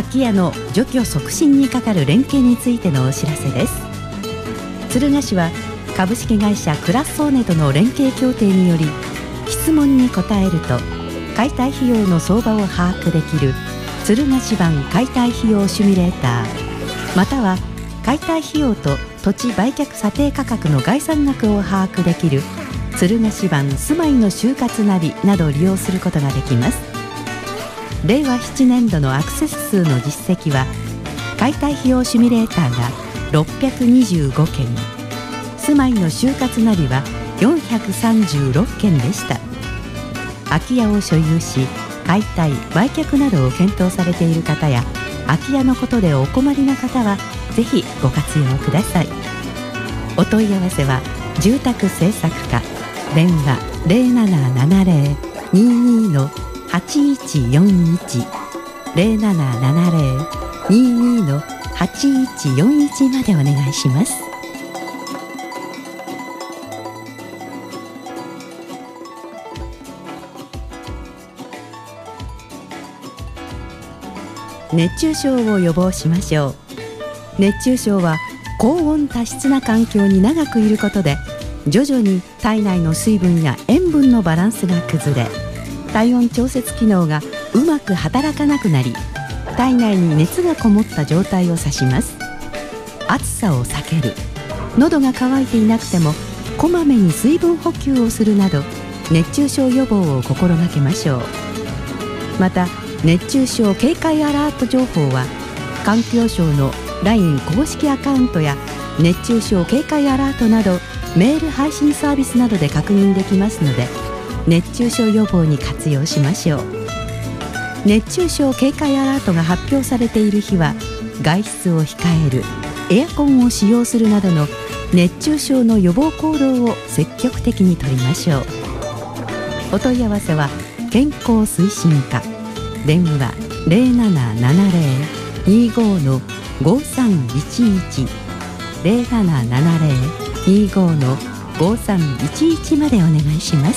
空き家の除去促進に係る連携についてのお知らせです。敦賀市は株式会社クラッソーネとの連携協定により、質問に答えると解体費用の相場を把握できる敦賀市版解体費用シミュレーター、または解体費用と土地売却査定価格の概算額を把握できる敦賀市版住まいの就活ナビなどを利用することができます。令和7年度のアクセス数の実績は、解体費用シミュレーターが625件、住まいの就活ナビは436件でした。空き家を所有し解体売却などを検討されている方や、空き家のことでお困りな方はぜひご活用ください。お問い合わせは住宅政策課、電話 0770-22-8141 0770-22-8141までお願いします。熱中症を予防しましょう。熱中症は高温多湿な環境に長くいることで、徐々に体内の水分や塩分のバランスが崩れ、体温調節機能がうまく働かなくなり、体内に熱がこもった状態を指します。暑さを避ける、喉が渇いていなくてもこまめに水分補給をするなど、熱中症予防を心がけましょう。また熱中症警戒アラート情報は、環境省の LINE 公式アカウントや熱中症警戒アラートなどメール配信サービスなどで確認できますので、熱中症予防に活用しましょう。熱中症警戒アラートが発表されている日は、外出を控える、エアコンを使用するなどの熱中症の予防行動を積極的に取りましょう。お問い合わせは健康推進課、電話 0770-25-5311 0770-25-5311までお願いします。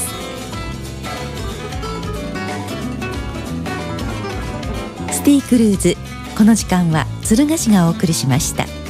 シティクルーズ、この時間は敦賀市がお送りしました。